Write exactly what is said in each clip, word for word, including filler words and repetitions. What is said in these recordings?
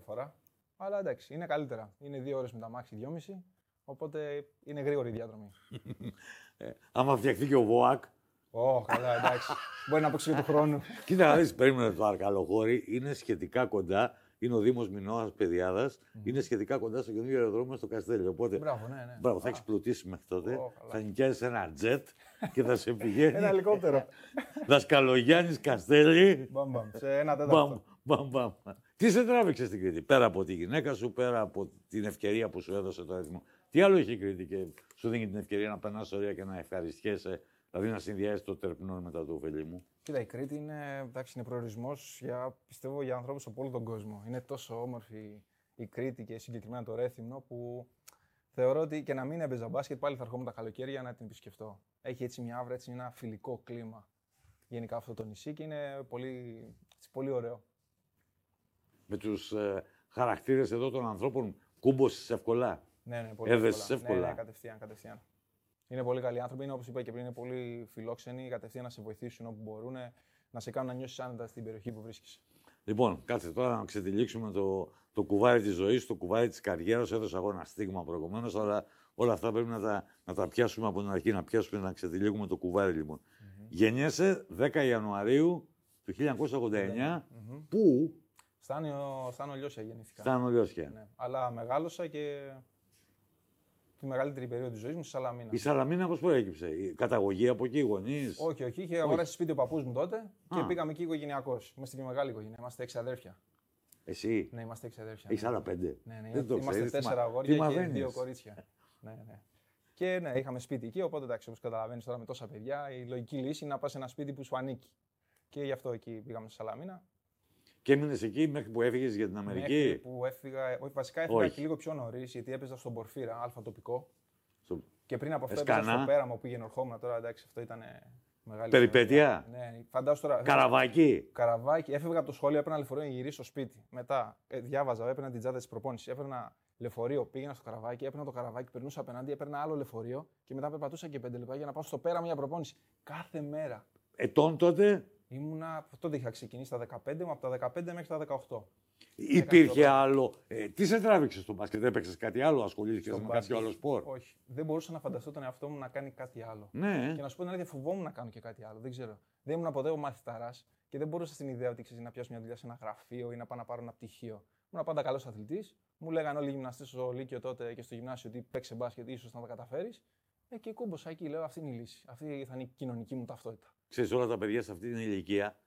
διαφορά. Αλλά εντάξει, είναι καλύτερα. Είναι δύο ώρες με τα μάξι, δυόμιση. Οπότε είναι γρήγορη η διαδρομή. ε, άμα φτιαχτεί και ο ΒΟΑΚ. Ω, oh, καλά, εντάξει. Μπορεί να παίξει και του χρόνου. Κοίτα να δεις, περίμενε το Αρκαλοχώρι. Είναι σχετικά κοντά. Είναι ο Δήμος Μινώας Παιδιάδας. Mm. Είναι σχετικά κοντά στο καινούργιο αεροδρόμιο στο Καστέλιο. Οπότε, μπράβο, ναι, ναι. Μπράβο, θα έχεις πλουτίσει μέχρι τότε. Oh, θα νοικιάσεις ένα τζετ και θα σε πηγαίνει. Ένα ελικόπτερο. Δασκαλογιάννης Καστέλι. Μπαμ, μπαμ. Σε ένα τέταρτο. Μπαμ, μπαμ. Τι σε τράβηξε στην Κρήτη, πέρα από τη γυναίκα σου, πέρα από την ευκαιρία που σου έδωσε το έθιμο. Τι άλλο έχει η Κρήτη και σου δίνει την ευκαιρία να περνάς ωραία και να ευχαριστιέσαι, δηλαδή να συνδυάσεις το τερπνό μετά το ωφελήμου. Κοίτα, η Κρήτη είναι, εντάξει, είναι προορισμός για, πιστεύω, για ανθρώπους από όλο τον κόσμο. Είναι τόσο όμορφη η Κρήτη και συγκεκριμένα το Ρέθυμνο που θεωρώ ότι και να μην έπαιζα μπάσκετ πάλι θα ερχόμουν τα καλοκαίρια να την επισκεφτώ. Έχει έτσι μια άβρα, έτσι ένα φιλικό κλίμα γενικά αυτό το νησί και είναι πολύ, έτσι, πολύ ωραίο. Με τους ε, χαρακτήρες εδώ των ανθρώπων, κούμποσες εύκολα. Ναι, ναι, πολύ Έδεσες εύκολα. εύκολα. Ναι, ναι, κατευθείαν, κατευθείαν. Είναι πολύ καλοί άνθρωποι. Είναι, όπως είπα και πριν, είναι πολύ φιλόξενοι. Κατευθείαν να σε βοηθήσουν όπου μπορούν, να σε κάνουν να νιώσεις άνετα στην περιοχή που βρίσκεσαι. Λοιπόν, κάτσε τώρα να ξετυλίξουμε το, το κουβάρι της ζωής, το κουβάρι της καριέρας. Έδωσα εγώ ένα στίγμα προηγουμένως, αλλά όλα αυτά πρέπει να τα, να τα πιάσουμε από την αρχή, να πιάσουμε να ξετυλίγουμε το κουβάρι λοιπόν. Mm-hmm. Γεννιέσαι δέκα Ιανουαρίου του χίλια εννιακόσια ογδόντα εννιά. Mm-hmm. Πού? Στάνο Λιώσια γεννήθηκα. Στάνο Λιώσια. Ναι. Αλλά μεγάλωσα και τη μεγαλύτερη περίοδο της ζωής μου στη Σαλαμίνα. Η Σαλαμίνα πώς προέκυψε, η καταγωγή από εκεί, οι γονείς? Όχι, όχι. Είχε αγοράσει σπίτι ο παππούς μου τότε και Α. πήγαμε εκεί οικογενειακώς. Είμαστε και μεγάλη οικογένεια. Είμαστε έξι αδέρφια. Εσύ? Ναι, είμαστε έξι αδέρφια. Έχεις ναι. άλλα πέντε? Ναι, ναι. Δεν το είμαστε ξέρεις, τέσσερα μα... αγόρια και δύο κορίτσια. ναι, ναι. Και ναι, είχαμε σπίτι εκεί. Οπότε εντάξει, όπως καταλαβαίνεις τώρα με τόσα παιδιά, η λογική λύση είναι να πας σε ένα σπίτι που σου ανήκει. Και γι' αυτό εκεί πήγαμε στη Σαλαμίνα. Και έμεινες εκεί μέχρι που έφυγες για την Αμερική? Μέχρι που έφυγα, όχι, βασικά έφυγα Όχι. και λίγο πιο νωρίς, γιατί έπαιζα στον Πορφύρα, αλφα τοπικό. Στο... Και πριν από αυτό Εσκανά. έπαιζα στο Πέραμο που πήγαινε ερχόμουν τώρα, εντάξει, αυτό ήταν μεγάλη περιπέτεια. Ναι, φαντάσου τώρα. Καραβάκι. Καραβάκι, έφευγα από το σχολείο, έπαιρνα λεωφορείο να γυρίσω στο σπίτι. Μετά ε, διάβαζα, έπαιρνα την τσάντα τη προπόνηση. Έπαιρνα λεωφορείο, πήγαινα στο καραβάκι, έπαιρνα το καραβάκι, περνούσα απέναντι, έπαιρνα άλλο λεωφορείο και μετά περπατούσα και πέντε λεπτά για να πάω στο Πέραμο για προπόνηση. Κάθε μέρα. Ετών τότε? Ήμουνα, τότε είχα ξεκινήσει τα δεκαπέντε μου, από τα δεκαπέντε μέχρι τα δεκαοκτώ. Υπήρχε άλλο. Ε, τι σε τράβηξε στο μπάσκετ, έπαιξε κάτι άλλο, ασχολήθηκε με κάποιο άλλο σπορ? Όχι. Δεν μπορούσα να φανταστώ τον εαυτό μου να κάνει κάτι άλλο. Ναι. Και να σου πω την αλήθεια, φοβόμουν να κάνω και κάτι άλλο. Δεν ξέρω. Δεν ήμουν ποτέ ο μαθηταράς και δεν μπορούσα στην ιδέα ότι ξέρεις, να πιάσω μια δουλειά σε ένα γραφείο ή να πάω να πάρω ένα πτυχίο. Ήμουν πάντα καλός αθλητής. Μου λέγανε όλοι οι γυμναστές στο Λύκειο τότε και στο γυμνάσιο ότι παίξε μπάσκετ, ίσως να τα καταφέρεις. Ε, και κούμποσα εκεί, λέω αυτή είναι η λύση. Αυτή θα είναι η κοινωνική μου ταυτότητα. Ξέρεις, όλα τα παιδιά σε αυτή την ηλικία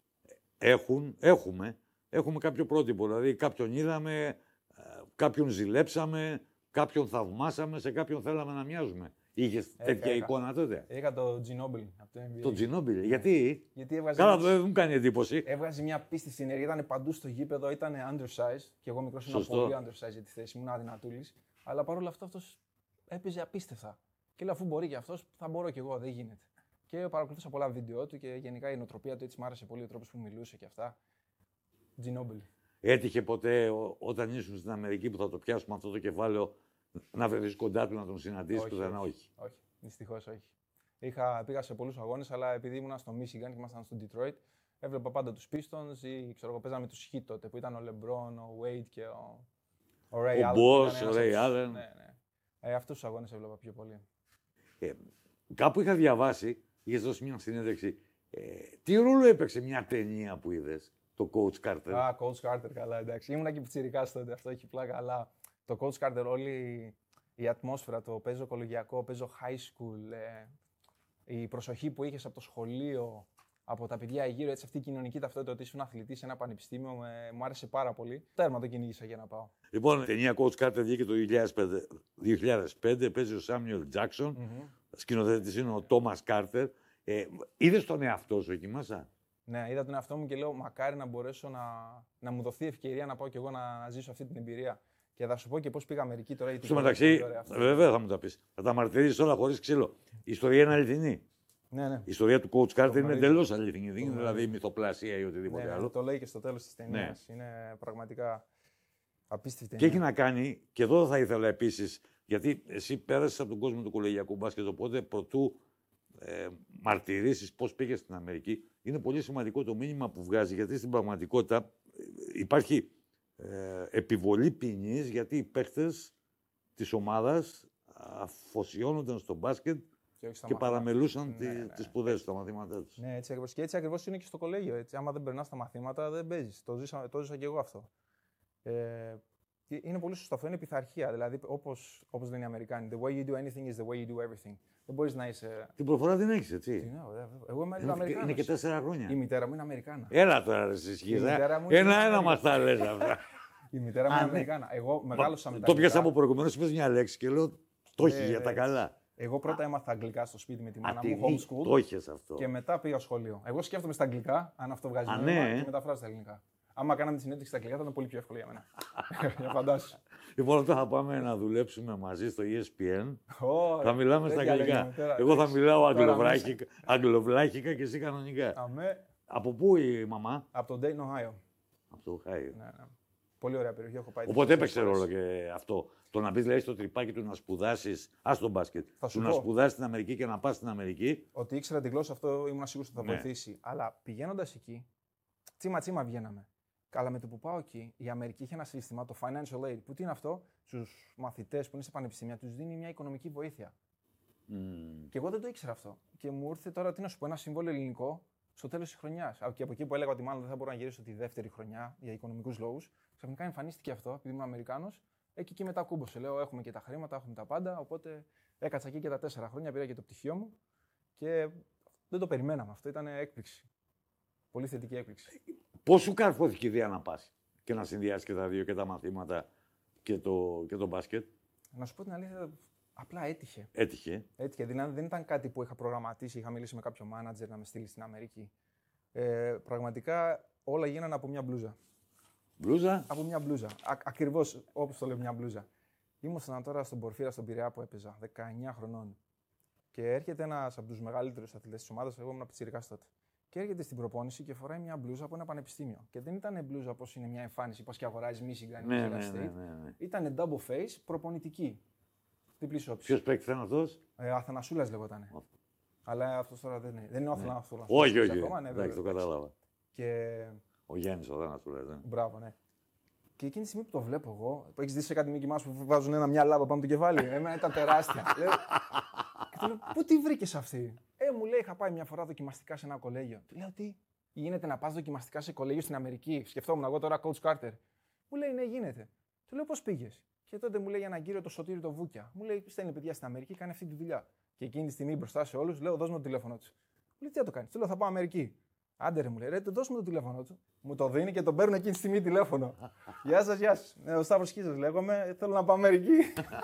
έχουν, έχουμε. Έχουμε κάποιο πρότυπο, δηλαδή κάποιον είδαμε, κάποιον ζηλέψαμε, κάποιον θαυμάσαμε, σε κάποιον θέλαμε να μοιάζουμε. Είχες ε, τέτοια έκα. εικόνα τότε? Είχα το Ginobili από το N B A. Το Ginobili, ναι. Γιατί? Γιατί έβγαζε. Καλά, δεν μου κάνει εντύπωση. Έβγαζε μια πίστη ενέργεια, ήταν παντού στο γήπεδο, ήταν undersize και εγώ μικρός ήμουν πολύ undersize για τη θέση μου, ήμουν αδυνατούλης. Αλλά παρόλα αυτά αυτός έπαιζε απίστευτα. Και λέω αφού μπορεί και αυτός, θα μπορώ κι εγώ, δεν γίνεται. Και παρακολουθούσα πολλά βίντεο του και γενικά η νοοτροπία του έτσι μου άρεσε πολύ, ο τρόπος που μιλούσε και αυτά. Ginobili. Έτυχε ποτέ ό, όταν ήσουν στην Αμερική που θα το πιάσουμε αυτό το κεφάλαιο να βρεθείς κοντά του, να τον συναντήσεις πουθενά? Όχι. Όχι. όχι. Δυστυχώς όχι. Είχα, πήγα σε πολλούς αγώνες, αλλά επειδή ήμουν στο Michigan και ήμασταν στο Detroit, έβλεπα πάντα τους Pistons ή ξέρω εγώ, παίζαμε τους Heat τότε που ήταν ο LeBron, ο Wade και ο, ο Ray Allen. Ο Boss, ο Ray Allen. Ναι, ναι. Ε, αυτούς τους αγώνες έβλεπα πιο πολύ. Ε, κάπου είχα διαβάσει, είχες δώσει μια συνέντευξη, ε, τι ρόλο έπαιξε μια ταινία που είδες? Το Coach Carter. Α, Coach Carter, καλά, εντάξει. Ήμουνα και πιτσιρικάς τότε, αυτό έχει πλάκα, αλλά το Coach Carter, όλη η ατμόσφαιρα, το παίζω κολεγιακό, παίζω high school, ε, η προσοχή που είχες από το σχολείο, από τα παιδιά γύρω, έτσι αυτή η κοινωνική ταυτότητα ότι ήσουν αθλητής σε ένα πανεπιστήμιο, με, μου άρεσε πάρα πολύ. Τέρμα το κυνήγησα για να πάω. Λοιπόν, η ταινία Coach Carter βγήκε το δύο χιλιάδες πέντε, παίζει ο Samuel Jackson, mm-hmm. σκηνοθέτης είναι ο Thomas Carter. Ε, είδες τον εαυτό σου εκεί μέσα? Ναι, είδα τον εαυτό μου και λέω μακάρι να μπορέσω να, να μου δοθεί ευκαιρία να πάω κι εγώ να, να ζήσω αυτή την εμπειρία. Και θα σου πω και πώς πήγα Αμερική τώρα. Στο μεταξύ, βέβαια θα μου τα πεις. Θα τα μαρτυρήσεις όλα χωρίς ξύλο. Η ιστορία είναι αληθινή. Ναι, ναι. Η ιστορία του Coach Carter είναι εντελώς αληθινή. Δεν είναι δηλαδή μυθοπλασία ή οτιδήποτε ναι, άλλο. Το λέει και στο τέλος της ταινίας. Ναι. Είναι πραγματικά απίστευτη. Και έχει να κάνει, και εδώ θα ήθελα επίσης, γιατί εσύ πέρασες από τον κόσμο του κολεγιακού μπάσκετ, οπότε προτού ε, μαρτυρήσεις πώς πήγες στην Αμερική, είναι πολύ σημαντικό το μήνυμα που βγάζει, γιατί στην πραγματικότητα υπάρχει ε, επιβολή ποινής, γιατί οι παίχτες της ομάδας αφοσιώνονταν στο μπάσκετ και, και παραμελούσαν ναι, τη, ναι, ναι. τις σπουδές, τα μαθήματά τους. Ναι, έτσι ακριβώς. Και έτσι ακριβώς είναι και στο κολέγιο. Έτσι. Άμα δεν περνάς τα μαθήματα, δεν παίζεις. Το ζήσα, το ζήσα και εγώ αυτό. Ε, είναι πολύ σωστό αυτό. Είναι πειθαρχία. Δηλαδή, όπως, όπως λένε οι Αμερικάνοι, the way you do anything is the way you do everything. Δεν μπορείς να είσαι. Την προφορά την έχεις, έτσι. Τι, ναι, εγώ είμαι είναι, Αμερικάνος. είναι και τέσσερα χρόνια. Η μητέρα μου είναι Αμερικάνα. Έλα τώρα, εσύ σχίζα. Ένα-ένα μας τα λες αυτά. Η μητέρα μου είναι Αμερικάνα. Εγώ μεγάλωσα με τα αγγλικά. Το πιάσα από προηγουμένως, είπες μια λέξη και λέω το έχει για τα καλά. Εγώ πρώτα έμαθα αγγλικά στο σπίτι με τη μάνα μου, homeschool. Το είχες αυτό. Και μετά πήγα σχολείο. Εγώ σκέφτομαι στα αγγλικά, αν αυτό βγάζει Α, νόημα, ναι. και μεταφράζω στα ελληνικά. Άμα κάναμε τη συνέντευξη στα αγγλικά, θα ήταν πολύ πιο εύκολο για μένα. Για φαντάσου. Λοιπόν, τώρα θα πάμε να δουλέψουμε μαζί στο ι ες πι εν. Oh, θα μιλάμε στα αγγλικά. Εγώ θα μιλάω αγγλοβλάχικα, αγγλοβλάχικα και εσύ κανονικά. Αμέ. Από πού η μαμά? Από το Dayton, Ohio. Από το Ohio. Ναι, ναι. Πολύ ωραία περιοχή, έχω πάει. Οπότε έπαιξε ρόλο και αυτό. Το να μπει δηλαδή στο τρυπάκι του να σπουδάσει, α τον μπάσκετ. Του να σπουδάσει στην Αμερική και να πα στην Αμερική. Ότι ήξερα τη γλώσσα, αυτό ήμουν σίγουρο ότι θα ναι. βοηθήσει. Αλλά πηγαίνοντα εκεί, τσίμα τσίμα βγαίναμε. Αλλά με το που πάω εκεί, η Αμερική είχε ένα σύστημα, το financial aid, που τι είναι αυτό, στους μαθητές που είναι σε πανεπιστήμια, τους δίνει μια οικονομική βοήθεια. Mm. Και εγώ δεν το ήξερα αυτό. Και μου ήρθε τώρα, τι να σου πω, ένα συμβόλαιο ελληνικό στο τέλος της χρονιάς. Και από εκεί που έλεγα ότι μάλλον δεν θα μπορώ να γυρίσω τη δεύτερη χρονιά για οικονομικούς λόγους, ξαφνικά εμφανίστηκε αυτό, επειδή ήμουν Αμερικάνος, και εκεί μετά κούμπωσε. Λέω: έχουμε και τα χρήματα, έχουμε τα πάντα. Οπότε έκατσα εκεί και τα τέσσερα χρόνια, πήρα και το πτυχίο μου και δεν το περιμέναμε. Αυτό ήταν έκπληξη. Πολύ θετική έκπληξη. Πώς σου καρφώθηκε η ιδέα να πας και να συνδυάσεις και τα δύο, και τα μαθήματα και το, και το μπάσκετ? Να σου πω την αλήθεια, απλά έτυχε. Έτυχε. Έτυχε. Δηλαδή δεν ήταν κάτι που είχα προγραμματίσει, είχα μιλήσει με κάποιο μάνατζερ να με στείλει στην Αμερική. Ε, πραγματικά όλα γίνανε από μια μπλούζα. Μπλούζα? Από μια μπλούζα. Ακριβώς όπως το λέω, μια μπλούζα. Ήμουν τώρα στον Πορφύρα, στον Πειραιά που έπαιζα, δεκαεννιά χρονών. Και έρχεται ένας από τους μεγαλύτερους αθλητές της ομάδας, εγώ ήμουν πιτσιρικάς τότε. Και έρχεται στην προπόνηση και φοράει μια μπλούζα από ένα πανεπιστήμιο. Και δεν ήταν μπλούζα όπως είναι μια εμφάνιση, πώς και αγοράζει Michigan, ναι, Michigan ναι, State. ναι, ναι, ναι. Ήταν double face, προπονητική. Διπλής όψη. Ποιος παίκτης ήταν αυτός? Ε, Αθανασούλας λεγότανε. Oh. Αλλά αυτός τώρα δεν είναι. Δεν είναι ο Αθανασούλας. Ναι. Όχι, όχι. Ναι, εντάξει, το κατάλαβα. Και... Ο Γιάννης ο Αθανασούλας. Ναι. Μπράβο, ναι. Και εκείνη τη στιγμή που το βλέπω εγώ, που έχεις δει σε κάτι Mickey Mouse που βάζουν ένα μια λάμπα πάνω το κεφάλι. Εμένα ήταν τεράστια. Λέω, και του λέω, πού τη βρήκες αυτή? Ε, μου λέει, είχα πάει μια φορά δοκιμαστικά σε ένα κολέγιο. Του λέω, τι, γίνεται να πας δοκιμαστικά σε κολέγιο στην Αμερική? Σκεφτόμουν εγώ τώρα, coach Carter. Μου λέει, ναι, γίνεται. Του λέω, πώς πήγες? Και τότε μου λέει για έναν κύριο το Σωτήρη το Βούκια. Μου λέει, στέλνει παιδιά στην Αμερική, κάνει αυτή τη δουλειά. Και εκείνη τη στιγμή μπροστά σε όλους, λέω, δώσ' μου το τηλέφωνο του. Μου λέει, τι θα το κάνει? Του λέω, θα πάω Αμερική. Άντε ρε, μου λέει, ρε, δώσ' μου το τηλέφωνο του. Μου το δίνει και τον παίρνω εκείνη τη στιγμή τηλέφωνο. Γεια σας, γεια σας. Ε, ο Σταύρος Κίζας λέγομαι, θέλω να πάω Αμερική.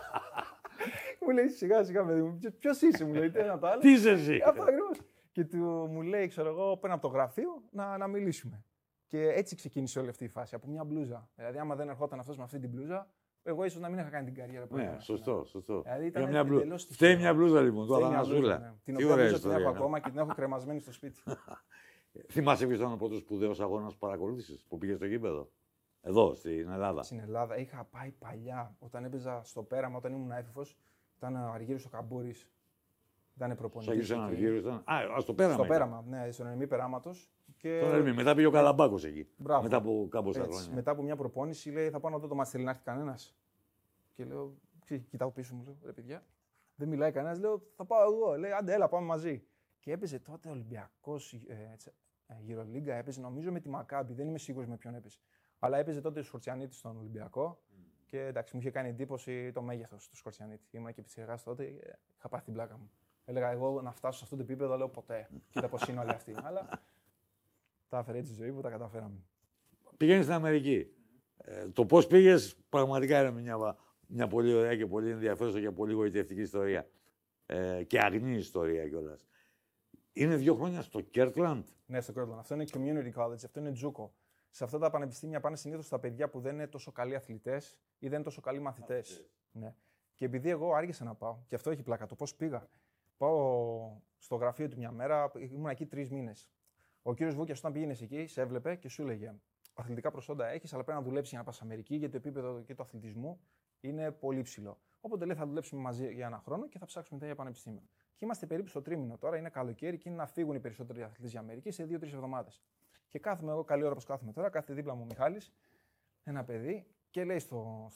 Μου λέει, σιγά σιγά, παιδί μου, ποιος είσαι, μου λέει, τι ένα το άλλο. Τι είσαι εσύ? Αυτό ακριβώς. Και του, μου λέει, ξέρω εγώ, παίρνω από το γραφείο να, να μιλήσουμε. Και έτσι ξεκίνησε όλη αυτή η φάση, από μια μπλούζα. Δηλαδή, άμα δεν ερχόταν αυτός με αυτή την μπλούζα, εγώ ίσως να μην είχα κάνει την καριέρα που ναι, σωστό, σωστό. Δηλαδή, ήταν μια μπλου... Φταίει μια μπλούζα λοιπόν, του Αθανασούλα. Ναι. Την οποία μπλούζα την έχω ακόμα και την έχω κρεμασμένη στο σπίτι. Θυμάσαι ποιος ήταν ο πρώτος σπουδαίος αγώνας που παρακολούθησες, που πήγες στο γήπεδο? Εδώ, στην Ελλάδα. Στην Ελλάδα είχα πάει παλιά, όταν έπαιζα στο Πέραμα, όταν ήμουν έφηβος, ήταν ο Αργύρης ο Καμπούρης. Ήταν προπονητής. Σαν Αργύρης ήταν. Α, στο Πέραμα. Στο Πέραμα, ναι, στον Ερμή Περάματος. Και... Στον Ερμή, μετά πήγε ο Καλαμπάκος εκεί. Μπράβο. Μετά από κάμποσα χρόνια. Μετά από μια προπόνηση λέει: θα πάω να δω το μάτι, θέλει να έρθει κανένας? Και λέω: κοιτάω πίσω μου, λέω: ρε παιδιά, δεν μιλάει κανένας. Λέω: θα πάω εγώ. Λέει: άντε, έλα, πάμε μαζί. Και έπαιζε τότε Ολυμπιακός ε, Γυρολίγκα, έπαιζε νομίζω με τη Μακάμπι, δεν είμαι σίγουρος με ποιον έπαιζε. Αλλά έπαιζε τότε ο Σκορτσιανίτης στον Ολυμπιακό. Mm. Και εντάξει, μου είχε κάνει εντύπωση το μέγεθος του Σκορτσιανίτη. Ήμουν και πιτσιρικάς τότε, είχα πάθει την πλάκα μου. Έλεγα εγώ να φτάσω σε αυτό το επίπεδο, λέω ποτέ. Κοίτα πώς είναι όλοι αυτοί. Αλλά τα έφερε έτσι η ζωή που τα καταφέραμε. Πηγαίνεις στην Αμερική. Ε, το πώς πήγες πραγματικά είναι μια, μια πολύ ωραία και πολύ ενδιαφέρουσα και πολύ γοητευτική ιστορία. Ε, και αγνή ιστορία κιόλας. Είναι δύο χρόνια στο Kirtland. Ναι, στο Kirtland. Αυτό είναι community college, αυτό είναι τζούκο. Σε αυτά τα πανεπιστήμια πάνε συνήθως τα παιδιά που δεν είναι τόσο καλοί αθλητές ή δεν είναι τόσο καλοί μαθητές. Ναι. Και επειδή εγώ άργησα να πάω, και αυτό έχει πλάκα, το πώς πήγα. Πάω στο γραφείο του μια μέρα, ήμουν εκεί τρεις μήνες. Ο κύριος Βούκιας, όταν πήγαινες εκεί, σε έβλεπε και σου έλεγε: αθλητικά προσόντα έχεις, αλλά πρέπει να δουλέψεις για να πας Αμερική, γιατί το επίπεδο και του αθλητισμού είναι πολύ ψηλό. Οπότε λέει: θα δουλέψουμε μαζί για ένα χρόνο και θα ψάξουμε μετά για πανεπιστήμιο. Και είμαστε περίπου στο τρίμηνο τώρα, είναι καλοκαίρι και είναι να φύγουν οι περισσότεροι αθλητές για Αμερική σε δύο τρεις εβδομάδες. Και κάθομαι εγώ, καλή ώρα που κάθομαι τώρα, κάθεται δίπλα μου ο Μιχάλης ένα παιδί και λέει στο,